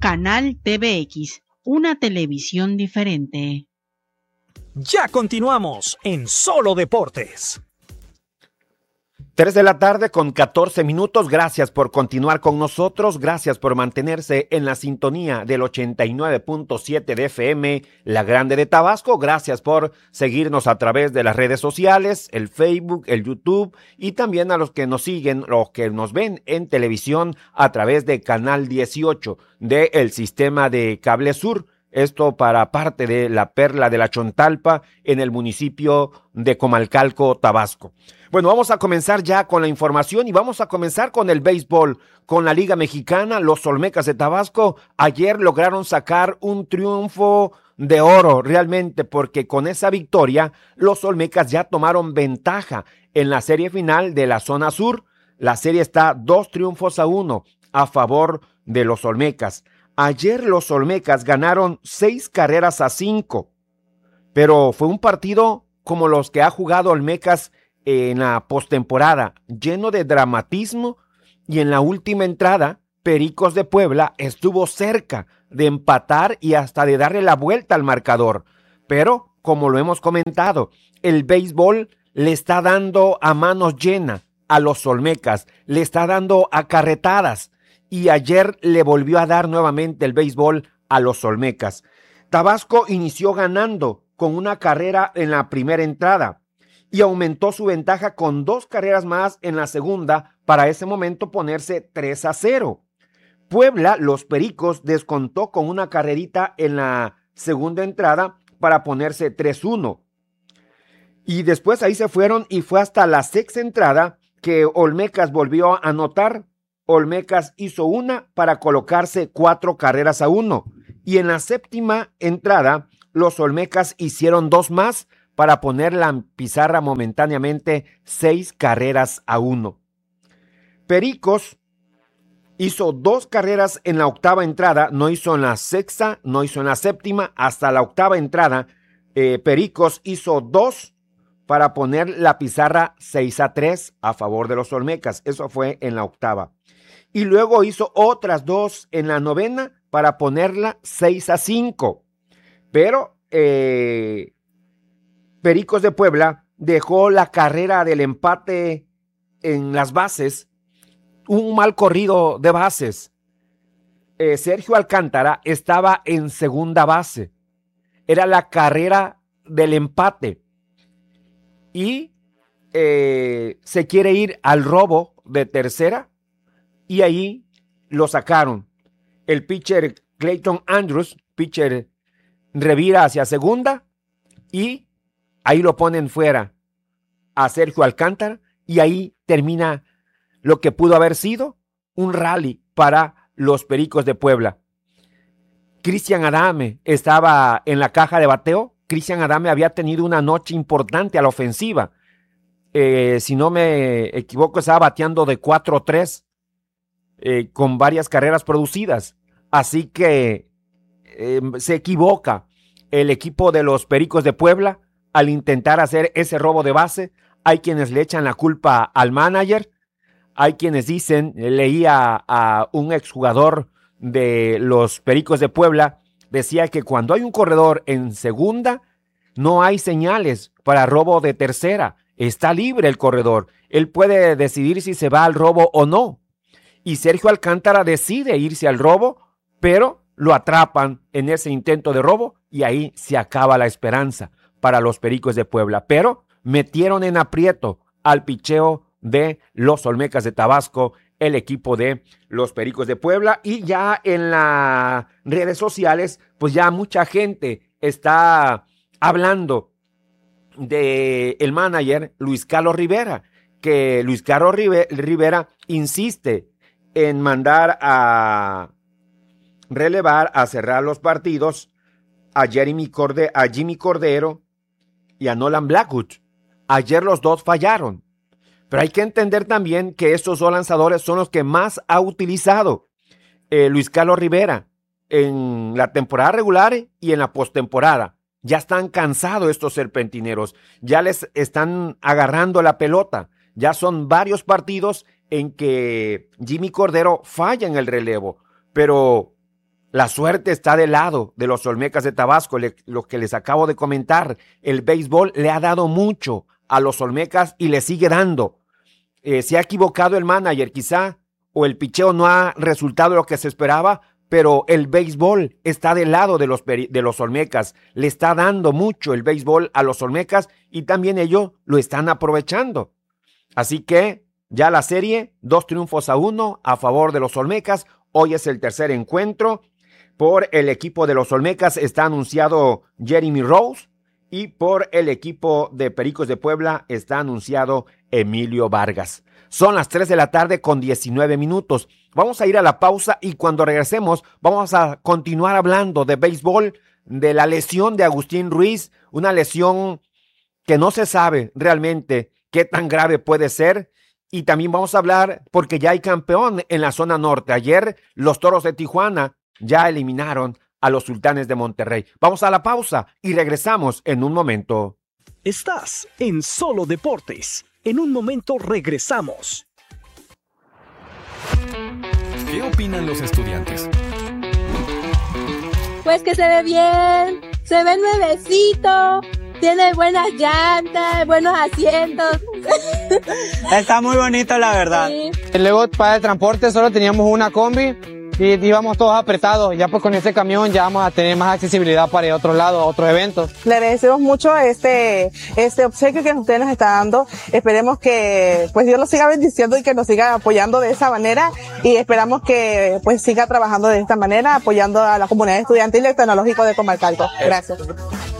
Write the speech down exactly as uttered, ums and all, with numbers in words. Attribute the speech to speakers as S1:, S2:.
S1: Canal T V X, una televisión diferente.
S2: Ya continuamos en Solo Deportes.
S3: Tres de la tarde con catorce minutos. Gracias por continuar con nosotros. Gracias por mantenerse en la sintonía del ochenta y nueve punto siete de F M, La Grande de Tabasco. Gracias por seguirnos a través de las redes sociales, el Facebook, el YouTube, y también a los que nos siguen, los que nos ven en televisión a través de Canal dieciocho del sistema de Cable Sur. Esto para parte de la Perla de la Chontalpa en el municipio de Comalcalco, Tabasco. Bueno, vamos a comenzar ya con la información y vamos a comenzar con el béisbol, con la Liga Mexicana. Los Olmecas de Tabasco ayer lograron sacar un triunfo de oro realmente, porque con esa victoria los Olmecas ya tomaron ventaja en la serie final de la zona sur. La serie está dos triunfos a uno a favor de los Olmecas. Ayer los Olmecas ganaron seis carreras a cinco, pero fue un partido como los que ha jugado Olmecas en la postemporada, lleno de dramatismo, y en la última entrada, Pericos de Puebla estuvo cerca de empatar y hasta de darle la vuelta al marcador. Pero, como lo hemos comentado, el béisbol le está dando a manos llenas a los Olmecas, le está dando a carretadas, y ayer le volvió a dar nuevamente el béisbol a los Olmecas. Tabasco inició ganando con una carrera en la primera entrada y aumentó su ventaja con dos carreras más en la segunda para ese momento ponerse tres a cero. Puebla, los Pericos, descontó con una carrerita en la segunda entrada para ponerse tres uno. Y después ahí se fueron y fue hasta la sexta entrada que Olmecas volvió a anotar. Olmecas hizo una para colocarse cuatro carreras a uno. Y en la séptima entrada, los Olmecas hicieron dos más para poner la pizarra momentáneamente seis carreras a uno. Pericos hizo dos carreras en la octava entrada, no hizo en la sexta, no hizo en la séptima, hasta la octava entrada. Eh, Pericos hizo dos para poner la pizarra seis a tres a favor de los Olmecas. Eso fue en la octava. Y luego hizo otras dos en la novena para ponerla seis a cinco. Pero eh, Pericos de Puebla dejó la carrera del empate en las bases, un mal corrido de bases. Eh, Sergio Alcántara estaba en segunda base. Era la carrera del empate. Y eh, se quiere ir al robo de tercera y ahí lo sacaron. El pitcher Clayton Andrews, pitcher, revira hacia segunda y ahí lo ponen fuera a Sergio Alcántara y ahí termina lo que pudo haber sido un rally para los Pericos de Puebla. Cristian Adame estaba en la caja de bateo. Cristian Adame había tenido una noche importante a la ofensiva. Eh, si no me equivoco, estaba bateando de cuatro tres eh, con varias carreras producidas. Así que eh, se equivoca el equipo de los Pericos de Puebla al intentar hacer ese robo de base. Hay quienes le echan la culpa al manager. Hay quienes dicen, leía a un exjugador de los Pericos de Puebla, decía que cuando hay un corredor en segunda, no hay señales para robo de tercera. Está libre el corredor. Él puede decidir si se va al robo o no. Y Sergio Alcántara decide irse al robo, pero lo atrapan en ese intento de robo y ahí se acaba la esperanza para los Pericos de Puebla. Pero metieron en aprieto al picheo de los Olmecas de Tabasco, el equipo de los Pericos de Puebla. Y ya en las redes sociales, pues ya mucha gente está hablando de el manager Luis Carlos Rivera, que Luis Carlos Rivera insiste en mandar a relevar, a cerrar los partidos a Jeremy Corde, a Jimmy Cordero y a Nolan Blackwood. Ayer los dos fallaron. Pero hay que entender también que estos dos lanzadores son los que más ha utilizado eh, Luis Carlos Rivera en la temporada regular y en la postemporada. Ya están cansados estos serpentineros, ya les están agarrando la pelota. Ya son varios partidos en que Jimmy Cordero falla en el relevo, pero La suerte está del lado de los Olmecas de Tabasco. Le, lo que les acabo de comentar, el béisbol le ha dado mucho a los Olmecas y le sigue dando. Eh, se ha equivocado el manager quizá, o el picheo no ha resultado lo que se esperaba, pero el béisbol está del lado de los, de los Olmecas. Le está dando mucho el béisbol a los Olmecas y también ellos lo están aprovechando. Así que ya la serie, dos triunfos a uno a favor de los Olmecas. Hoy es el tercer encuentro. Por el equipo de los Olmecas está anunciado Jeremy Rose y por el equipo de Pericos de Puebla está anunciado Emilio Vargas. Son las tres de la tarde con diecinueve minutos. Vamos a ir a la pausa y cuando regresemos vamos a continuar hablando de béisbol, de la lesión de Agustín Ruiz, una lesión que no se sabe realmente qué tan grave puede ser. Y también vamos a hablar porque ya hay campeón en la zona norte. Ayer los Toros de Tijuana ya eliminaron a los Sultanes de Monterrey. Vamos a la pausa y regresamos en un momento.
S2: Estás en Solo Deportes. En un momento regresamos.
S4: ¿Qué opinan los estudiantes?
S5: Pues que se ve bien, se ve nuevecito, tiene buenas llantas, buenos asientos.
S6: Está muy bonito, la verdad.
S5: Sí.
S6: Luego para el transporte solo teníamos una combi y íbamos todos apretados. Ya pues con este camión ya vamos a tener más accesibilidad para ir a otros lados, a otros eventos.
S7: Le agradecemos mucho este, este obsequio que usted nos está dando. Esperemos que pues Dios nos siga bendiciendo y que nos siga apoyando de esa manera y esperamos que pues siga trabajando de esta manera, apoyando a la comunidad estudiantil y tecnológico de Comalcalco. Gracias.